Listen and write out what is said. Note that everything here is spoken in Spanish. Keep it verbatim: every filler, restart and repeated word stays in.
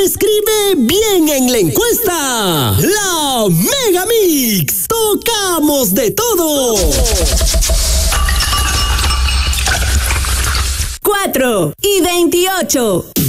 Escribe bien en la encuesta. La Mega Mix. Tocamos de todo. cuatro y veintiocho.